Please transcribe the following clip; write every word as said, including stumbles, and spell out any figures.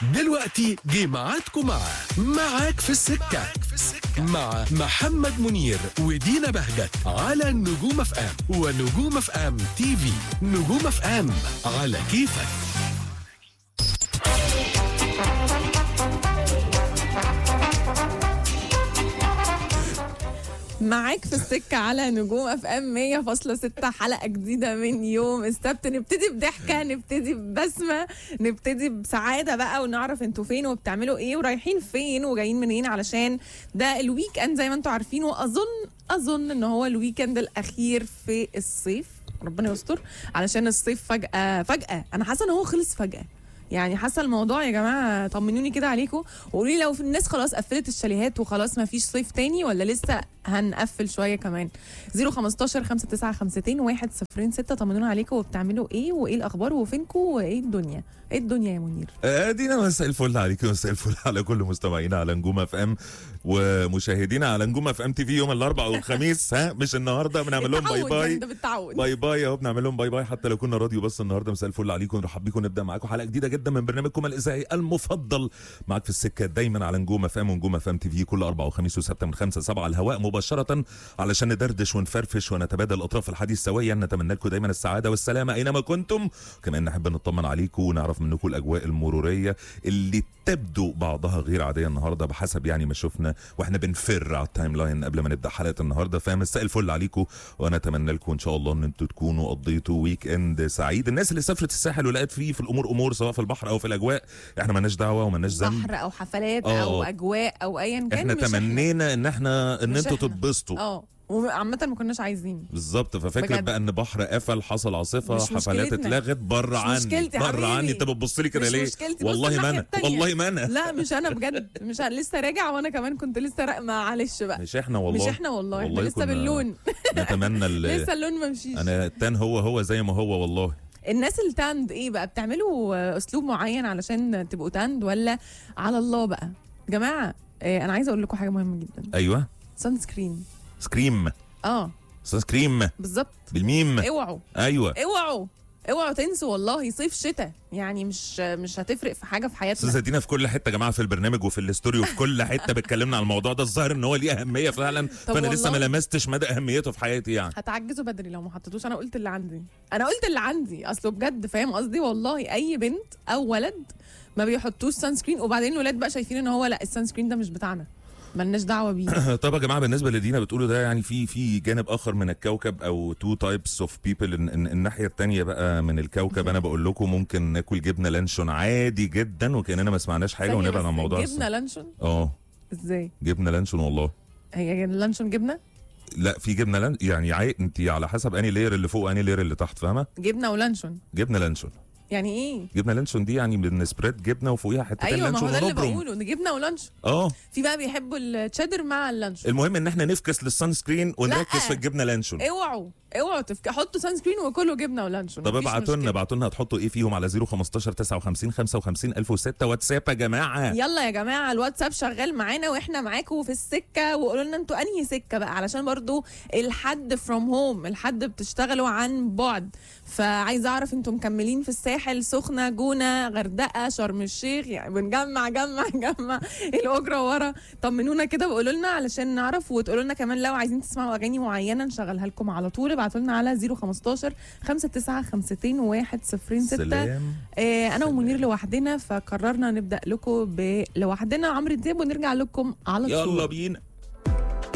دلوقتي جه ميعادكم مع معاك في السكة مع محمد منير ودينا بهجت على نجوم اف ام ونجوم اف ام تي في. نجوم اف ام على كيفك. معاك في السكة على نجوم اف ام مية فاصلة ستة. حلقة جديدة من يوم السبت، نبتدي بضحكة، نبتدي ببسمة، نبتدي بسعادة بقى، ونعرف انتوا فين وبتعملوا ايه ورايحين فين وجايين منين، علشان ده الويك اند زي ما انتوا عارفين. واظن اظن ان هو الويكند الاخير في الصيف، ربنا يستر، علشان الصيف فجأة فجأة انا حاسة ان هو خلص فجأة. يعني حاسه الموضوع يا جماعه، طمنوني كده عليكم وقولوا لي لو في الناس خلاص قفلت الشاليهات وخلاص ما فيش صيف تاني، ولا لسه هنقفل شويه كمان. صفر خمستاشر خمسة تسعة خمستين واحد صفرين ستة. طمنونا عليكم وبتعملوا ايه وايه الاخبار وفينكم وايه الدنيا. ايه الدنيا يا منير؟ ادينا مساء الفل عليكم، مساء الفل على كل مستمعينا على نجوم اف ام ومشاهدينا على نجوم اف ام تي في يوم الاربعاء والخميس. ها مش النهارده بنعمل لهم باي باي باي باي اهو، بنعمل لهم باي باي حتى لو كنا راديو بس. النهارده مساء الفل عليكم، نرحب بيكم، نبدا معاكم حلقه جديده جدا من برنامجكم الاذاعي المفضل معاك في السكه، دايما على نجوم اف ام ونجوم اف ام تي في، كل اربعاء وخميس وسبت من خمسة سبعة على الهواء مباشره، علشان ندردش ونفرفش ونتبادل اطراف الحديث سويا. نتمنى لكم دايما السعاده والسلامه اينما كنتم، كمان نحب نطمن عليكم ونعرف منكم الاجواء المروريه اللي تبدو بعضها غير عاديه النهارده بحسب يعني ما شفنا واحنا بنفر على التايم لاين قبل ما نبدا حلقه النهارده. فمساء الفل عليكم، وانا اتمنى لكم ان شاء الله ان انتم تكونوا قضيتوا ويك اند سعيد. الناس اللي سافرت الساحل ولقت فيه في الامور امور، سواء في البحر او في الاجواء، احنا مالناش دعوه ومالناش ذنب، بحر او حفلات أوه. او اجواء او ايا كان، احنا تمنينا ان احنا ان انتوا تتبسطوا. اه وعامة ما كناش عايزين بالظبط. ففكرة بقى ان بحر قفل، حصل عاصفه، حفلات اتلغت، بره عني بره عني. انت بتبص لي كده ليه؟ والله ما انا والله ما انا لا مش انا بجد، مش أنا لسه راجع، وانا كمان كنت لسه راجع، معلش بقى مش احنا والله مش احنا والله, والله احنا لسه باللون نتمنى لسه اللون ما مشيش. انا التان هو هو زي ما هو والله. الناس التاند ايه بقى، بتعملوا اسلوب معين علشان تبقوا تاند ولا على الله بقى جماعه؟ إيه، انا عايزه اقول لكم حاجه مهمه جدا. ايوه، سان سكرين. سكريم اه سان سكريم بالظبط بالميم. اوعوا ايوه اوعوا اوعوا تنسوا والله، صيف شتاء يعني مش مش هتفرق في حاجه في حياتنا. استاذ دينا في كل حته يا جماعه، في البرنامج وفي الاستوري وفي كل حته بتكلمنا عن الموضوع ده. الظاهر ان هو ليه اهميه فعلا، فانا لسه ما لمستش مدى اهميته في حياتي. يعني هتعجزوا بدري لو ما حطيتوش. انا قلت اللي عندي، انا قلت اللي عندي اصله بجد، فاهم قصدي؟ والله اي بنت او ولد ما بيحطوش سان سكرين، وبعدين الولاد بقى شايفين ان هو لا السان سكرين ده مش بتاعنا، مالناش دعوه بيه. طب يا جماعه بالنسبه لدينا بتقولوا ده، يعني في في جانب اخر من الكوكب او تو تايبس اوف بيبل، الناحيه الثانيه بقى من الكوكب. انا بقول لكم ممكن ناكل جبنه لانشون عادي جدا وكاننا ما سمعناش حاجه ونبعد عن الموضوع. جبنه لانشون؟ اه ازاي جبنه لانشون؟ والله هي لانشون جبنه؟ لا في جبنه لان يعني عاي... انت على حسب اني لير اللي فوق اني لير اللي تحت، فاهمه؟ جبنه ولانشون، جبنه لانشون يعني ايه؟ جبنه لانشون دي يعني بنسبريد جبنه وفوقيها حتتين أيوة لانشون ونبرم. ايوه ما هو ده اللي بقوله، جبنه ولانشون. اه في بقى بيحبوا التشيدر مع اللانشون. المهم ان احنا نفكس للسان سكرين ونركز في الجبنه لانشون. اوعوا اوعوا تفك... حطوا سان سكرين وكلوا جبنه ولانشون. طب ابعتوا لنا ابعتوا لنا هتحطوا ايه فيهم على صفر خمستاشر تسعة وخمسين خمسة وخمسين ألف وستة. واتساب يا جماعه، يلا يا جماعه الواتساب شغال معانا واحنا معاكم في السكه، وقولوا لنا انتوا انهي سكه بقى، علشان برضو الحد فروم هوم، الحد بتشتغلوا عن بعد، فعايزه اعرف انتوا مكملين في الساحل، سخنه، جونه، غردقه، شرم الشيخ، يعني بنجمع جمع جمع الاجره ورا. طمنونا كده وقولوا لنا علشان نعرف، وتقولوا لنا كمان لو عايزين تسمعوا اغاني معينه نشغلها لكم على طول. ابعتوا لنا على صفر خمستاشر خمسة تسعة خمستين واحد صفرين ستة. آه انا ومنير لوحدنا، فقررنا نبدا لكم بلوحدنا عمرو دياب ونرجع لكم على طول. يلا بينا.